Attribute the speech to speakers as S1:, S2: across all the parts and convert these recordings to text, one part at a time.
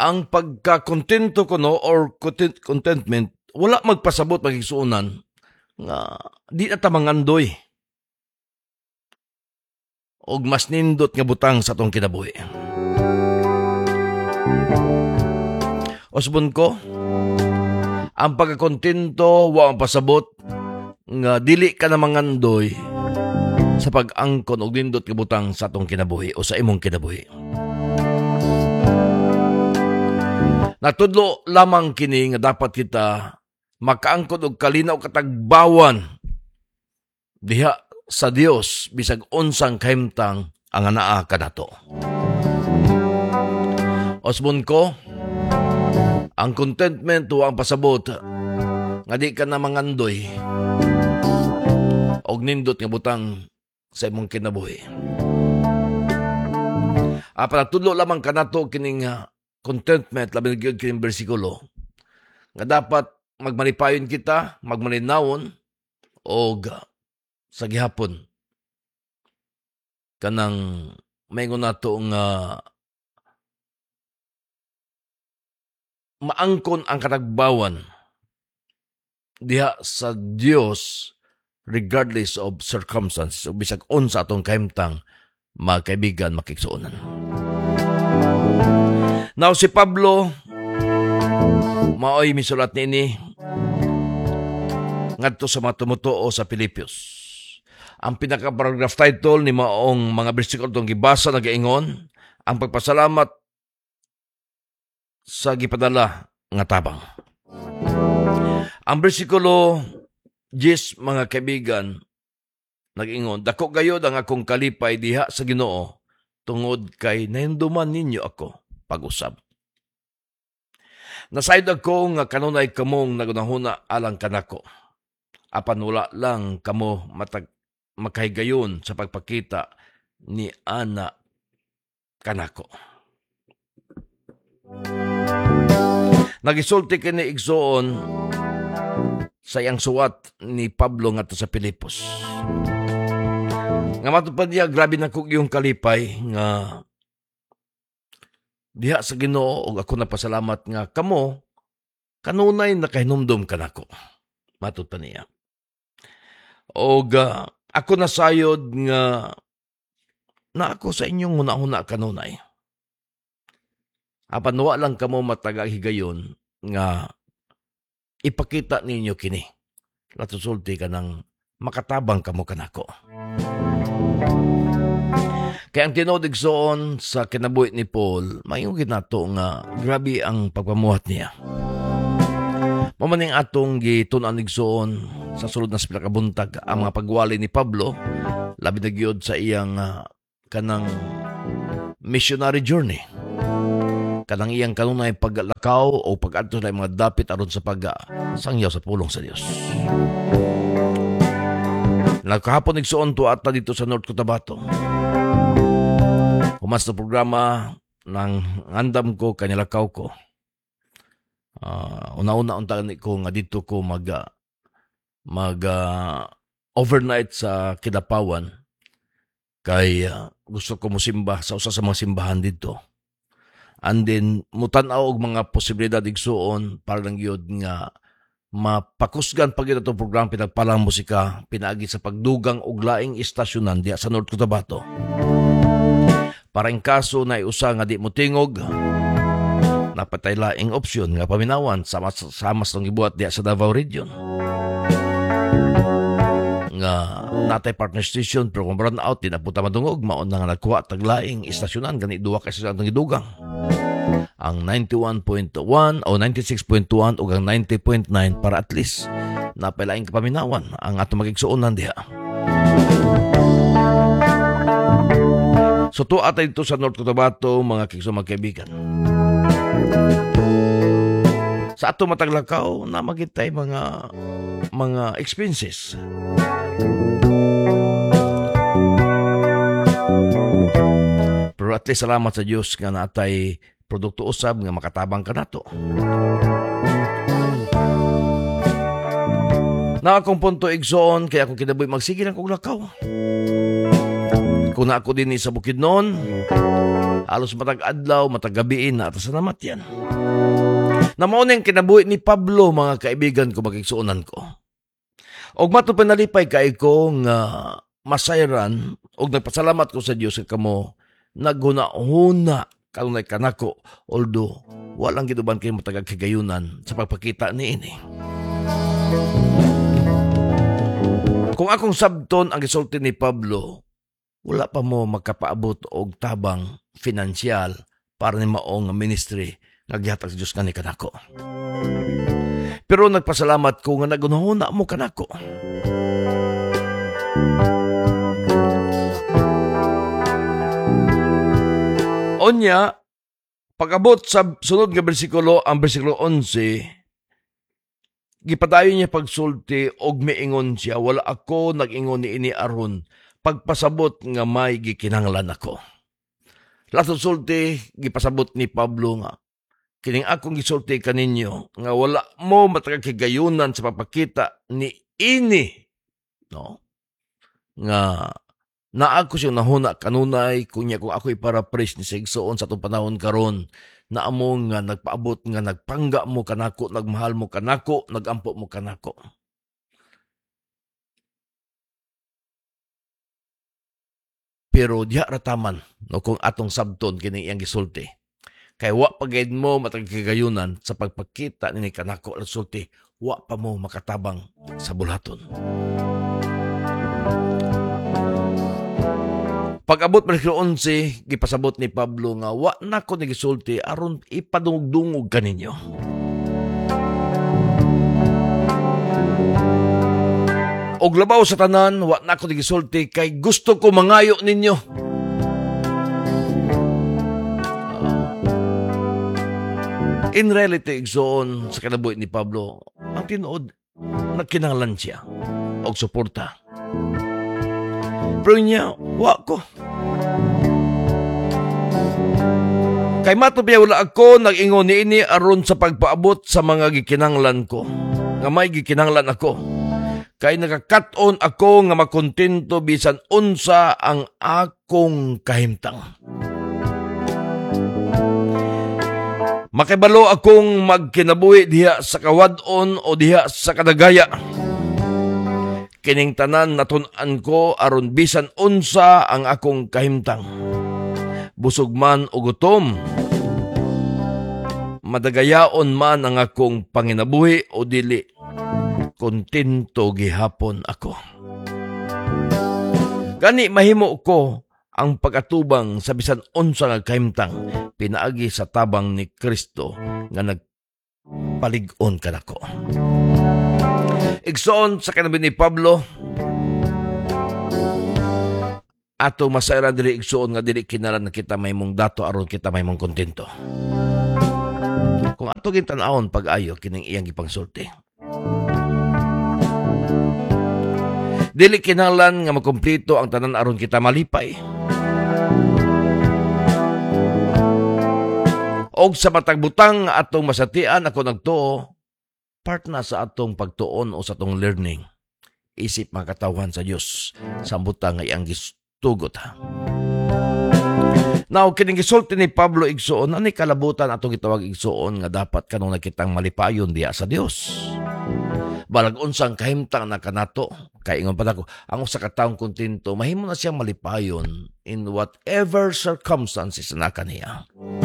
S1: ang pagkakontento ko no or contentment wala magpasabot magigsuunan nga di na ta mangandoy og mas nindot nga butang sa atong kinabuhi. Osbon ko, ang pagkakontento wa ang pasabot nga dili ka na mangandoy sa pag-angkon og nindot nga butang sa atong kinabuhi o sa imong kinabuhi. Natudlo lamang kini nga dapat kita makaangkon og kalinaw katagbawan diha sa Dios bisag unsang kahimtang ang anaa kanato. Osbon ko, ang contentment o ang pasabot nga di ka na mangandoy og nindot nga butang sa imong kinabuhi. Panatudlo lamang kanato kining contentment labi na gyud kining bersikulo nga dapat magmanipayon kita, magmaninawon og sa gihapon kanang maingon nato nga maangkon ang katagbawan diha sa Dios regardless of circumstances o bisag unsa atong kahimtang magkaibigan makigsuonan. Now si Pablo maoy misulat niini ngadto sa mga tumutuo sa Filipios. Ang pinaka-paragraph title ni maong mga bersikulo itong gibasa na gaingon, ang pagpasalamat sa gipadala nga tabang. Ang bersikulo 10 mga kaibigan nag-ingon, dako gayod ang akong kalipay diha sa Ginoo tungod kay nahinduman ninyo ako pag-usab. Nasayod ako nga kanunay kamong nagunahuna alang kanako. Apan wala lang kamo makahigayon sa pagpakita ni ana kanako. Nagisulti kini igsoon sa iyang suwat ni Pablo ngadto sa Filipos. Nga matupad niya, grabe na kong iyong kalipay nga diha sa Ginoo og ako napasalamat nga kamo kanunay nakahinumdum kanako. Matupad niya. Og ako nasayod nga na ako sa inyong huna-huna kanunay. Apan wa lang kamo matagag higayon nga ipakita ninyo kini. Natusulti ka ng makatabang kamo kanako. Kaya ang tinudigsoon sa kinabuhi ni Paul, mayungin nato nga grabe ang pagpamuhat niya. Mamaning atong gitunan igsoon sa sulod na pinakabuntag ang mga pagwali ni Pablo, labi na gyud sa iyang kanang missionary journey. Kanang iyang kanunay paglakaw o pag-adto sa mga dapit aron sa pagsangyaw sa pulong sa Dios. Nagkahapon igsoon to ata dito sa North Cotabato. Humas na programa ng andam ko, kanyalakaw ko. Una-una untaan ko nga dito ko overnight sa Kidapawan kay gusto ko musimba sa usa sa mga simbahan dito. And then mutan-aw og mga posibilidad igsuon para lang gyud nga mapakusgan pag ito program pinagpalang musika pinaagi sa pagdugang og laing istasyonan diya sa North Cotabato. Para in kaso na iusa nga di mo tingog, napatay laing opsyon nga paminawan sama sa gibuhat diya sa Davao Region. Nga natay partner station pero kung run out, di na puta madungog, maon na nga nagkuha taglaing istasyonan, gani duwa ka istasyonan ng idugang. Ang 91.1 o 96.1 o ang 90.9 para at least napailaing kapaminawan ang atong magigsuonan diha. So to atay dito sa North Cotabato, mga kaibigan. Sa ato mataglakaw na magitay mga expenses. Pero at least salamat sa Diyos nga natay produkto usab nga makatabang ka nato. Na akong punto igsoon kaya akong kinabuhi magsige lang kong lakaw. Kung na ako din sa Bukidnon, Halos matag adlaw, matag gabiin na atas namat yan. Namaunang kinabuhi ni Pablo, mga kaibigan ko, magigsuunan ko. Og mato pinalipay kay ko nga masayran og nagpasalamat ko sa Dios kamo naghuna-huna kanunay kanako, although walang giduban kay matagag kagayunan sa pagpakita niini. Kung akong sabton ang gisulti ni Pablo, wala pa mo magkapaabot og tabang finansyal para ni maong ministry naggihatag sa Dios kani kanako. Pero nagpasalamat ko nga nagunahuna mo kanako. Onya, pag-abot sa sunod nga bersikulo, ang bersikulo 11, gipadayon niya pagsulti og miingon siya, wala ako nag-ingon ni ini aron pagpasabot nga may gikinahanglan ako. Lato sulti, gipasabot ni Pablo nga, kining akong gisulti kaninyo nga wala mo matagakigayunan sa papakita ni ini, no? Nga naako siya nahuna kanunay kunya kung ako iparaphrase ni Sigsoon sa itong panahon karon na among nga nagpaabot nga nagpangga mo kanako, nagmahal mo kanako, nagampo mo kanako. Pero diha rataman no kung atong sabton kini iyang gisulti. Kay wa pagayud mo matagkigayunan sa pagpakita ni kanako at sulti, wa pa mo makatabang sa bulaton. Pag-abot bersikulo 11, gipasabot ni Pablo nga wa nako ni gisulti aron ipadungog-dungog kaninyo. Og labaw sa tanan, wa nako ni gisulti kay gusto ko mangayo ninyo. In reality, igsoon sa kinabuhi ni Pablo, ang tinuod, nagkinahanglan siya og suporta. Pero niya, wa ko. Kay matupya wala ako nag-ingon niini aron sa pagpaabot sa mga gikinahanglan ko. Nga may gikinahanglan ako. Kay nagakaton ako nga makontento bisan unsa ang akong kahimtang. Makibalo akong magkinabuhi diha sa kawadon o diha sa kadagaya. Kining tanan natun-an ko aron bisan unsa ang akong kahimtang. Busog man o gutom. Madagayaon man ang akong panginabuhi o dili. Kontento gihapon ako. Gani mahimo ko ang pag-atubang sa bisan unsa nga kahimtang pinaagi sa tabang ni Kristo nga nagpalig-on kanako. Igsoon sa kinabuhi ni Pablo, ato masayran diri igsoon nga dili kinalan na kita may mong dato aron kita may mong kontento. Kung ato gintan-awon pag-ayo kining iyang gipangsulti. Dili kinahanglan nga makumpleto ang tanan aron kita malipay. Og sa matag butang atong masatian ako nagtuo, part na sa atong pagtuon o sa atong learning. Isip makatawan sa Dios sa butang nga iyang gistugot. Now, kining gisulti ni Pablo igsoon, ani kalabutan atong gitawag igsoon nga dapat kanung nakitang malipayon diya sa Dios. Balag unsang kahimtang na kanato, kay ingon pa ako, ang usa ka taong kontento, mahimo na siyang malipayon in whatever circumstances na kaniya.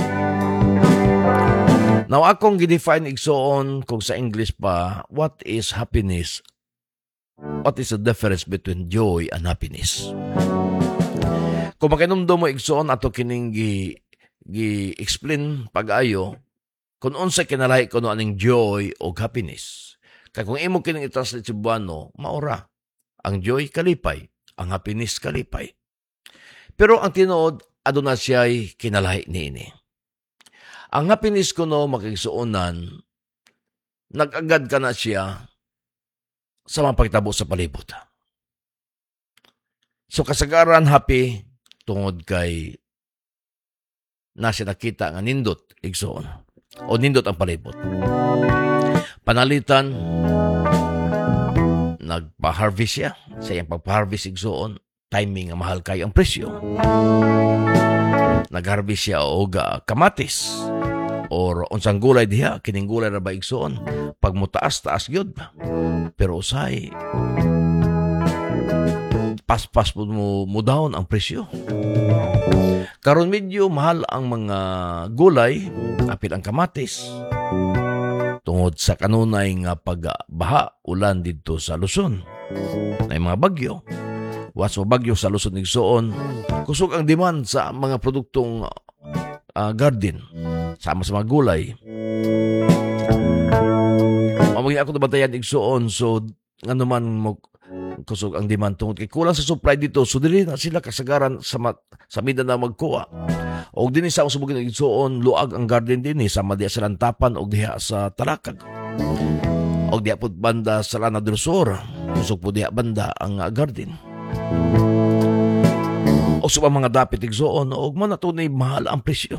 S1: Now, akong gidefine igsoon, kung sa English pa, what is happiness? What is the difference between joy and happiness? Kung makinumdo mo igsoon, ato kining gi-explain pag-ayo, kung unsa kinalahi ko no aning joy o happiness. Kaya kung imo kining i-translate sa Cebuano, maura. Ang joy, kalipay. Ang happiness, kalipay. Pero ang tinuod, aduna siya'y kinalahi niini. Ang happiness ko no, makigsuonan, nag-agad ka na siya sa mga pagtabo sa palibot. So kasagaran happy, tungod kay nasa nakita nga nindot, igsoon. O nindot ang palibot. Panalitan, nagpa-harvest siya. Sa iyang pagpa-harvest igsoon, timing ang mahal kayo ang presyo. nag-harvest siya og kamatis or unsang gulay diha, kining gulay ra ba igsoon pag mutaas-taas gyud, pero usay paspas mo down ang presyo. Karon medyo mahal ang mga gulay, apil ang kamatis, tungod sa kanunay nga pagbaha ulan didto sa Luzon. May mga bagyo. Was mo bagyo sa Luzon igsoon, kusog ang demand sa mga produktong garden, sama sa mga gulay. Mamagin ako nabantayan igsoon, so nga naman mo kusog ang demand tungod kay kulang sa supply dito, so dili na sila kasagaran sa Mindanao magkuha. Og dinhi sa usubugin igsoon, luag ang garden dinhi sama diha sa Lantapan og diha sa Talakag. Og diha pud banda sa Lana del Sur, kusog pud diha banda ang garden. O sa mga dapit igsoon, og man natunay mahal ang presyo.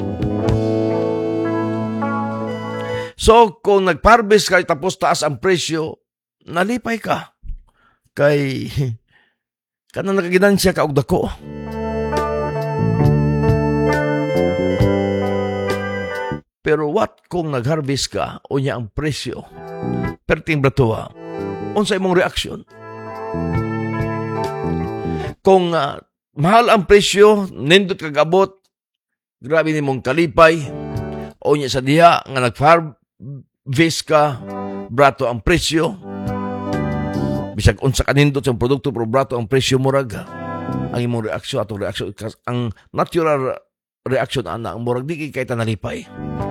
S1: So kung nagparbis ka tapos taas ang presyo, nalipay ka. Kay kanang nakaginansya ka og dako. Pero what kung nag-harvest ka unya ang presyo perting bratuha, unsa imong reaksyon? Kung mahal ang presyo, nindot kag abot, grabe nimong kalipay, unya sa diha nga nag-harvest ka, brato ang presyo, bisag unsa kanindot sa produkto pero brato ang presyo murag, ang imong reaksyon, atong reaksyon, ang natural reaction ana ang murag di kay tanalipay.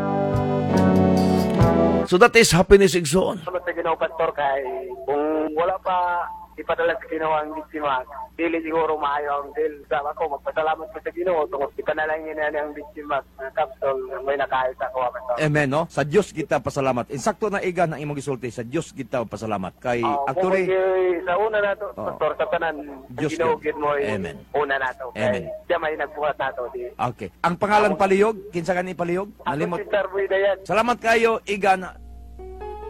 S1: So that is happiness igsoon.
S2: Salamat sa Ginoo, Pastor, kay kung wala pa ipadala sa Ginoo ang biktima, dili siguro maayo ang deal. Sa ako, magpasalamat ko sa Ginoo tungkol ipanalangin na ang biktima ng kapsol may nakahit ako, Pastor.
S3: Amen, no? Sa Dios kita pasalamat. Insakto na igan ang imong gisulti, sa Dios kita pasalamat. Kay actually
S2: sa una nato, Pastor, sa tanan
S3: Diyos
S2: Ginoo
S3: ka.
S2: gid mo
S3: Amen.
S2: una nato.
S3: Amen.
S2: Kay siya may nagbuhat nato di.
S3: okay. Ang pangalan palihog, kinsa gani palihog?
S2: Ako
S3: Nalimot.
S2: si Tarboy Dayan.
S3: Salamat kayo, igan.